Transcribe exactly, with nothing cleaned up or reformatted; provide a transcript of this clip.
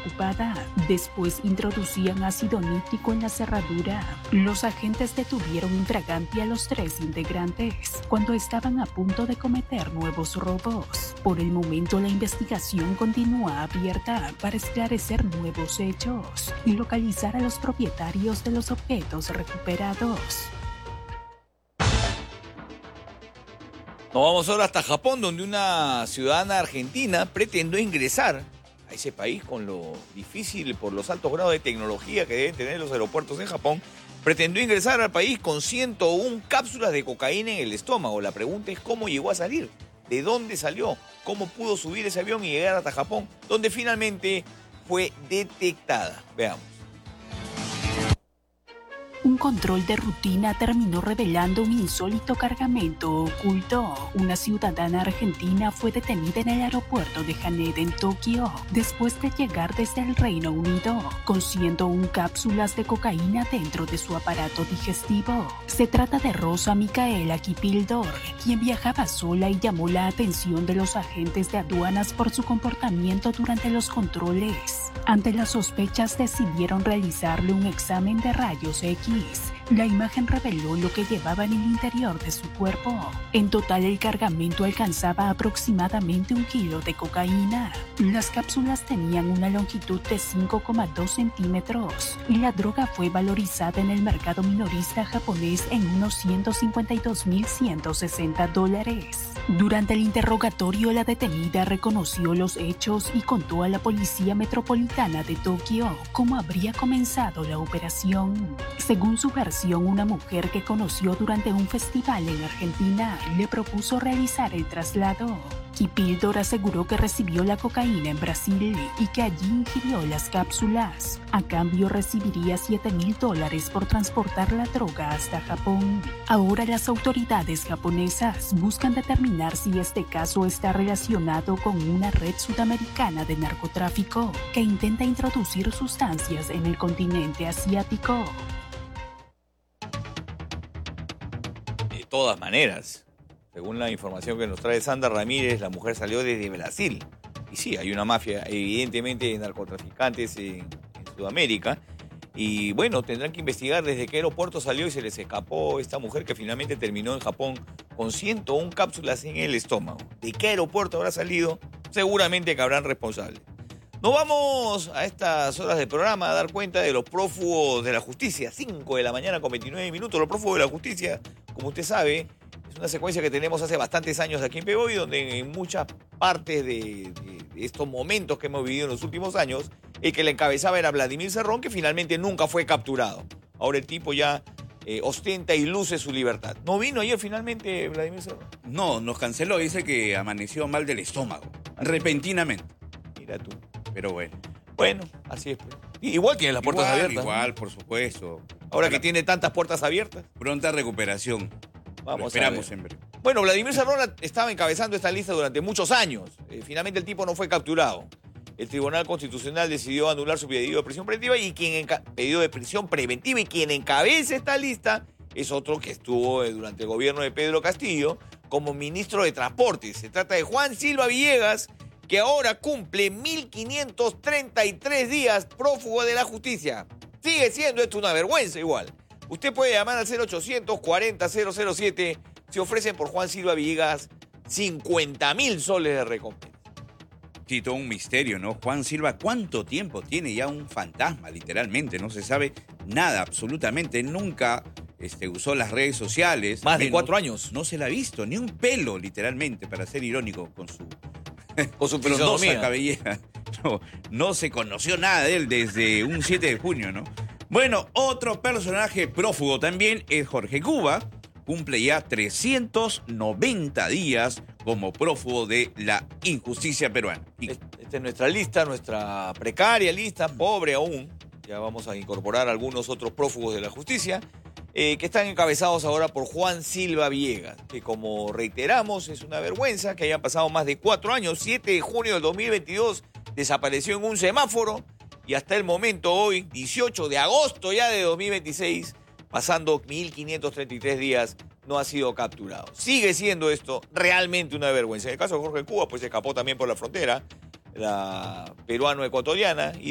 ocupada. Después introducían ácido nítrico en la cerradura. Los agentes detuvieron en fragante a los tres integrantes cuando estaban a punto de cometer nuevos robos. Por el momento, la investigación continúa abierta para esclarecer nuevos hechos y localizar a los propietarios de los objetos recuperados. Nos vamos ahora hasta Japón, donde una ciudadana argentina pretendió ingresar a ese país con lo difícil por los altos grados de tecnología que deben tener los aeropuertos en Japón. Pretendió ingresar al país con ciento una cápsulas de cocaína en el estómago. La pregunta es cómo llegó a salir, de dónde salió, cómo pudo subir ese avión y llegar hasta Japón, donde finalmente fue detectada. Veamos. Un control de rutina terminó revelando un insólito cargamento oculto. Una ciudadana argentina fue detenida en el aeropuerto de Haneda, en Tokio, después de llegar desde el Reino Unido, con ciento una cápsulas de cocaína dentro de su aparato digestivo. Se trata de Rosa Micaela Kipildor, quien viajaba sola y llamó la atención de los agentes de aduanas por su comportamiento durante los controles. Ante las sospechas, decidieron realizarle un examen de rayos X. La imagen reveló lo que llevaba en el interior de su cuerpo. En total, el cargamento alcanzaba aproximadamente un kilo de cocaína. Las cápsulas tenían una longitud de cinco coma dos centímetros y la droga fue valorizada en el mercado minorista japonés en unos ciento cincuenta y dos mil ciento sesenta dólares. Durante el interrogatorio, la detenida reconoció los hechos y contó a la Policía Metropolitana de Tokio cómo habría comenzado la operación. Según su versión, una mujer que conoció durante un festival en Argentina le propuso realizar el traslado. Kipildor aseguró que recibió la cocaína en Brasil y que allí ingirió las cápsulas. A cambio, recibiría siete mil dólares por transportar la droga hasta Japón. Ahora las autoridades japonesas buscan determinar si este caso está relacionado con una red sudamericana de narcotráfico que intenta introducir sustancias en el continente asiático. De todas maneras, según la información que nos trae Sandra Ramírez, la mujer salió desde Brasil. Y sí, hay una mafia, evidentemente, de narcotraficantes en, en Sudamérica. Y bueno, tendrán que investigar desde qué aeropuerto salió y se les escapó esta mujer que finalmente terminó en Japón con ciento una cápsulas en el estómago. ¿De qué aeropuerto habrá salido? Seguramente que habrán responsables. Nos vamos a estas horas del programa a dar cuenta de los prófugos de la justicia. cinco de la mañana con veintinueve minutos. Los prófugos de la justicia, como usted sabe, es una secuencia que tenemos hace bastantes años aquí en Peboy, donde en muchas partes de, de, de estos momentos que hemos vivido en los últimos años, el que le encabezaba era Vladimir Cerrón, que finalmente nunca fue capturado. Ahora el tipo ya eh, ostenta y luce su libertad. ¿No vino ayer finalmente Vladimir Cerrón? No, nos canceló. Dice que amaneció mal del estómago, repentinamente. Mira tú. Pero bueno. Bueno, así es. Igual tiene las puertas igual, abiertas. Igual, ¿no? por supuesto. Ahora que tiene tantas puertas abiertas. Pronta recuperación. Vamos Lo esperamos a ver. en breve. Bueno, Vladimir Cerrón estaba encabezando esta lista durante muchos años. Eh, finalmente el tipo no fue capturado. El Tribunal Constitucional decidió anular su pedido de prisión preventiva y quien enca- pedido de prisión preventiva y quien encabeza esta lista es otro que estuvo eh, durante el gobierno de Pedro Castillo como ministro de Transportes. Se trata de Juan Silva Villegas, que ahora cumple mil quinientos treinta y tres días prófugo de la justicia. Sigue siendo esto una vergüenza igual. Usted puede llamar al cero ochocientos cuarenta cero cero siete. Se ofrecen por Juan Silva Villegas cincuenta mil soles de recompensa. Sí, todo un misterio, ¿no? Juan Silva, ¿cuánto tiempo tiene ya un fantasma, literalmente? No se sabe nada, absolutamente. Nunca este, usó las redes sociales. Más de menos. cuatro años. No se la ha visto, ni un pelo, literalmente, para ser irónico, con su, Con su frondosa fisonomía. cabellera. No, no se conoció nada de él desde un siete de junio, ¿no? Bueno, otro personaje prófugo también es Jorge Cuba. Cumple ya trescientos noventa días como prófugo de la injusticia peruana. Y Esta es nuestra lista, nuestra precaria lista, pobre aún. Ya vamos a incorporar algunos otros prófugos de la justicia, eh, que están encabezados ahora por Juan Silva Villegas, que como reiteramos es una vergüenza que hayan pasado más de cuatro años. siete de junio del dos mil veintidós desapareció en un semáforo y hasta el momento hoy, dieciocho de agosto ya de dos mil veintiséis, pasando mil quinientos treinta y tres días, no ha sido capturado. Sigue siendo esto realmente una vergüenza. En el caso de Jorge Cuba, pues escapó también por la frontera, la peruano-ecuatoriana, y